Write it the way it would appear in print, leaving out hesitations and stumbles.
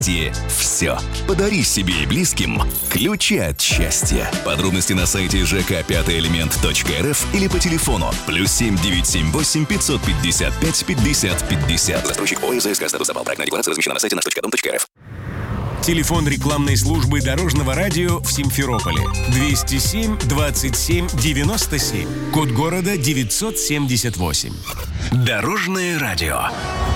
Все. Подари себе и близким ключи от счастья. Подробности на сайте жк5элемент.рф или по телефону +7 978 555 50 50. Застройщик ООО «ЗСК Статус Запал». Проектная декларация размещена на сайте nаш.дом.рф. Телефон рекламной службы Дорожного радио в Симферополе 207 27 97. Код города 978. Дорожное радио.